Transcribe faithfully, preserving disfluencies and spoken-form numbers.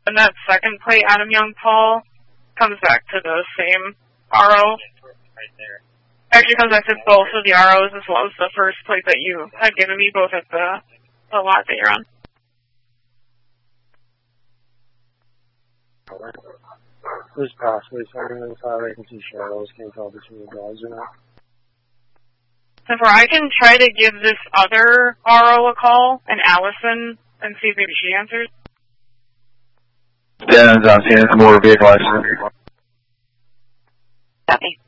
And that second plate, Adam Young Paul, comes back to the same R O. Right there. Actually comes back to both of the R Os as well as the first plate that you had given me, both at the, the lot that you're on. There's possibly something inside. I can see shadows. Can't tell between the dogs or not. Therefore, I can try to give this other R O a call, and Allison, and see if maybe she answers. Yeah, I'm seeing more vehicle accident. Copy.